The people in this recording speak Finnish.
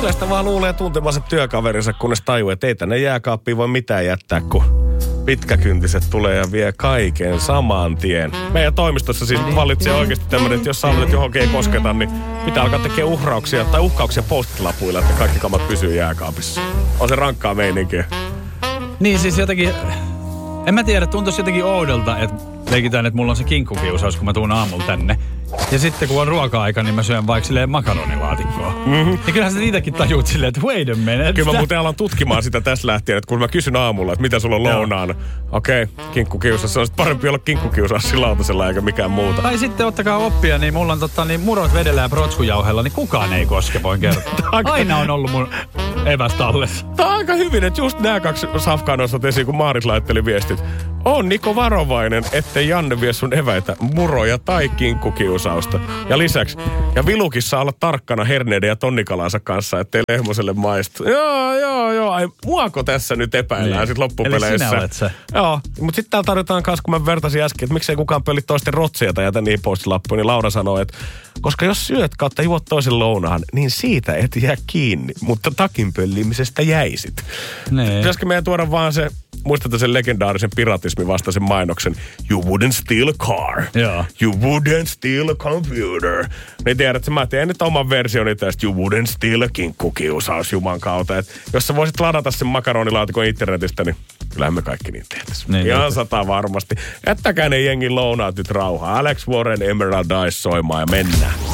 Kyllä sitä vaan luulee tuntemansa työkaverinsa, kunnes tajuu, että ei tänne jääkaappiin voi mitään jättää, kun pitkäkyntiset tulee ja vie kaiken saman tien. Meidän toimistossa siis vallitsee oikeasti tämmöinen, että jos sä haluat, että johonkin ei kosketa, niin pitää alkaa tekemään uhkauksia post-it-lapuilla, että kaikki kamat pysyy jääkaapissa. On se rankkaa meininkiä. Niin siis jotenkin, en mä tiedä, tuntuisi jotenkin oudolta, että leikitään, että mulla on se kinkkukiusaus, kun mä tuun aamulla tänne. Ja sitten kun on ruoka-aika, niin mä syön vaikka silleen makaronilaatikkoa. Mm-hmm. Ja kyllähän sä niitäkin tajuut silleen, että wait a minute. Kyllä mä muuten alan tutkimaan sitä tässä lähtien, että kun mä kysyn aamulla, että mitä sulla on lounaana. Okei, kinkkukiusaus. Se on parempi olla kinkkukiusaus sillä lautasella eikä mikään muuta. Tai sitten ottakaa oppia, niin mulla on murot vedellä ja protskujauhella, niin kukaan ei koske, voin kertoa. Aina on ollut mun evästallessa. Tää on aika hyvin, että just nämä kaksi safkaa nostat esiin, kun Maarit laitteli viestit. On Niko varovainen, ettei Janne vie sun eväitä, muroja tai kinkkukiusausta. Ja lisäksi, ja Vilukin saa olla tarkkana herneiden ja tonnikalansa kanssa, ettei lehmoselle maistu. Joo. Ai, muako tässä nyt epäillään niin. Sit loppupeleissä. Eli sinä olet se. Joo, mutta sitten täällä tarjotaan kanssa, kun mä vertasin äsken, että miksei kukaan pöli toisten rotseja tai jätä niihin postilappuun, niin Laura sanoo, että koska jos syöt kautta juot toisen lounaan, niin siitä et jää kiinni, mutta takin pöllimisestä jäisit. Nee. Pitäisikö meidän tuoda vaan se, muistatte sen legendaarisen piratismin vastaisen mainoksen, you wouldn't steal a car, you wouldn't steal a computer. Niin tiedätkö, mä teen nyt oman versioni tästä, you wouldn't steal a kinkkukiusaus juman kautta. Et jos sä voisit ladata sen makaronilaatikon internetistä, niin kyllähän me kaikki niin tehtäisiin. Niin, ihan 100 varmasti. Jättäkää ne jengin lounaat nyt rauhaa. Alex Warren, Emerald Eyes soimaan ja mennään.